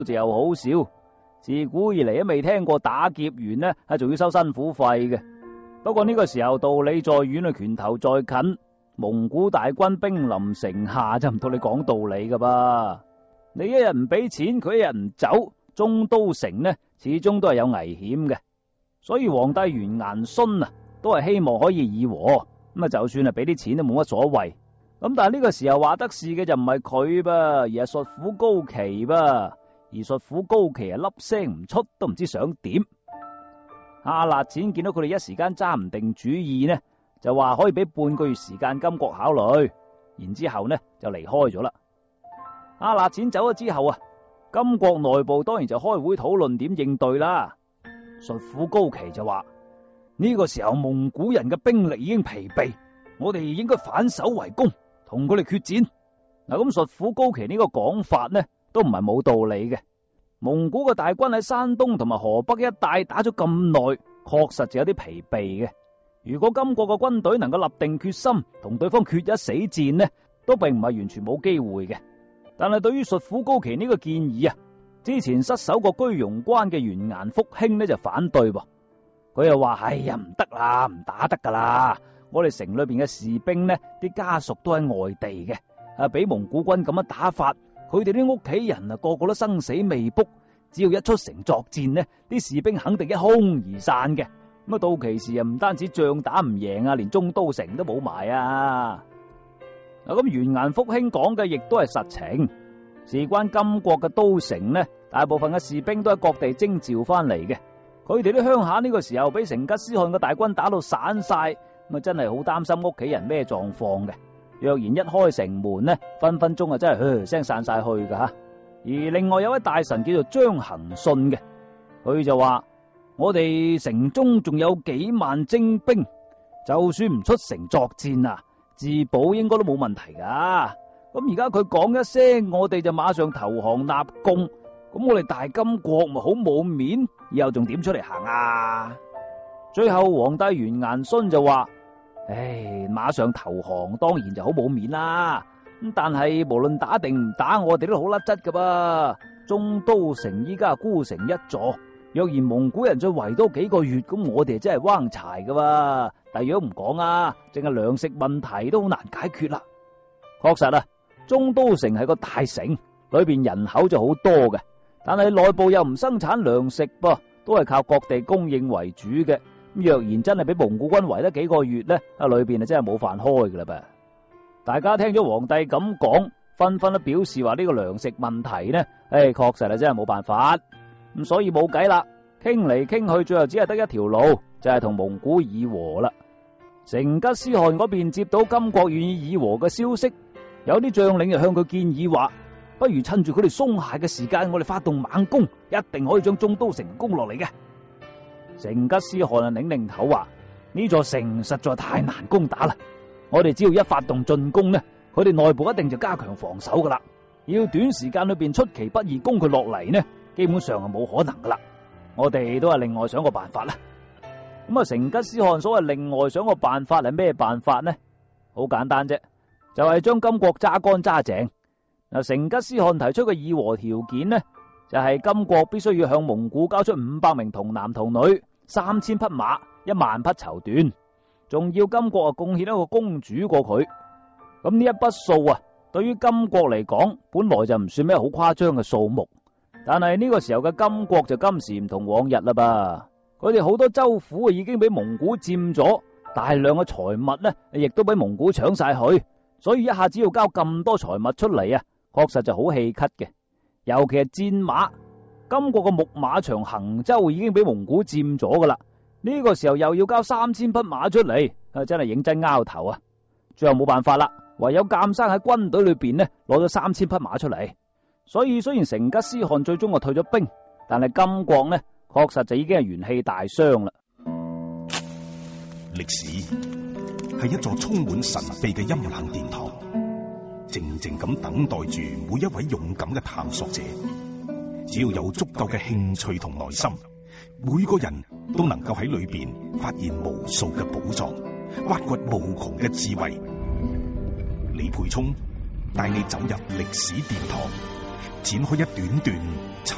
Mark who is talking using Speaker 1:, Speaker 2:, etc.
Speaker 1: 就又好笑。自古以嚟都未聽過打劫完呢係仲要收辛苦費嘅。不過呢個時候道理在遠啊，拳頭在近，蒙古大軍兵臨城下就唔同你講道理噶噃。你一日唔俾錢，佢一日唔走，中都城呢始終都係有危險嘅。所以皇帝完顏詢啊都係希望可以議和，咁啊就算係俾啲錢都冇乜所謂。咁但係呢個時候話得事嘅就唔係佢噃，而係術婦高琪噃。而術婦高琪係粒聲唔出，都唔知想點。阿辣錢見到佢哋一時間揸唔定主意呢，就話可以俾半個月時間金國考慮，然之後呢就離開咗啦。阿辣錢走咗之後啊，金國內部當然就開會討論點應對啦。術婦高琪就話呢個時候蒙古人嘅兵力已經疲憊，我哋應該反守為攻，同佢哋決戰。嗱，咁術婦高琪呢個講法呢都唔係冇道理嘅。蒙古嘅大軍喺山東同埋河北一帶打咗咁耐，確實就有啲疲憊嘅。如果金國嘅軍隊能夠立定決心同對方決一死戰呢，都並唔係完全冇機會嘅。但係對於術婦高琪呢個建議啊，之前失守過居庸關嘅完顏福興呢就反對噃。佢又話：哎呀，唔得啦，唔打得噶啦！我哋城裏邊嘅士兵呢，啲家屬都喺外地嘅，俾蒙古軍咁樣打法。佢哋啲屋企人啊，個個都生死未卜，只要一出城作戰呢，啲士兵肯定一哄而散嘅。咁啊，到其時啊，唔單止仗打唔贏啊，連中都城都冇埋啊！嗱，咁完顏福興講嘅亦都係實情。事關金國嘅都城呢，大部分嘅士兵都喺各地徵召翻嚟嘅。佢哋啲鄉下呢個時候俾成吉思汗嘅大軍打到散晒，咁啊真係好擔心屋企人咩狀況嘅。若然一開城門呢，分分鐘啊真係聲散晒去噶吓。而另外有位大臣叫做張行信嘅，佢就話：我哋城中仲有幾萬精兵，就算唔出城作戰啊，自保應該都冇問題噶。咁而家佢講一聲，我哋就馬上投降納貢，咁我哋大金國咪好冇面，以後仲點出嚟行啊？最後皇帝完顏詢就話：馬上投降當然就好冇面啦。咁但係無論打定唔打，我哋都好甩質噶噃。中都城依家孤城一座，若然蒙古人再圍多幾個月，咁我哋真係彎柴噶喎。但如果唔講啊，淨係糧食問題都好難解決啦。確實啊，中都城係個大城，裏邊人口就好多嘅，但係內部又唔生產糧食噃，都係靠各地供應為主嘅。若然真係俾蒙古軍圍得幾個月呢，裏邊啊真係冇飯開噶啦噃。大家聽咗皇帝咁講，紛紛都表示話呢個糧食問題呢，確實係真係冇辦法。咁所以冇計啦，傾嚟傾去，最後只係得一條路，就係同蒙古議和啦。成吉思汗嗰邊接到金國願意議和嘅消息，有啲將領就向佢建議話：不如趁住佢哋鬆懈嘅時間，我哋發動猛攻，一定可以將中都城攻落嚟嘅。成吉思汗啊，擰頭話：呢座城實在太難攻打啦，我哋只要一發動進攻呢，佢哋內部一定就加強防守噶啦。要短時間裏邊出其不意攻佢落嚟呢，基本上係冇可能噶啦。我哋都係另外想個辦法啦。咁啊，成吉思汗所謂另外想個辦法係咩辦法呢？好簡單啫，就係將金國揸乾揸淨。嗱，成吉思汗提出嘅議和條件呢，就係金國必須要向蒙古交出500名童男童女、3000匹馬、1萬匹綢緞，仲要金國貢獻一個公主過佢。咁呢一筆數啊，對於金國嚟講，本來就唔算咩好誇張嘅數目。但係呢個時候嘅金國就今時唔同往日啦噃，佢哋好多州府已經俾蒙古佔咗，大量嘅財物呢亦都俾蒙古搶晒去，所以一下子要交咁多財物出嚟啊，確實就好氣咳嘅。尤其係戰馬，金國嘅牧馬場衡州已經俾蒙古佔咗噶啦，呢個時候又要交3000匹馬出嚟，真係認真拗頭啊！最後冇辦法啦，唯有監生喺軍隊裏邊呢攞咗3000匹馬出嚟。所以雖然成吉思汗最終退咗兵，但係金國呢確實就已經係元氣大傷啦。
Speaker 2: 歷史係一座充滿神秘嘅陰冷殿堂，靜靜咁等待住每一位勇敢嘅探索者。只要有足夠嘅興趣同耐心，每個人都能夠喺裏邊發現無數嘅寶藏，挖掘無窮嘅智慧。李培聰帶你走入歷史殿堂，展開一段段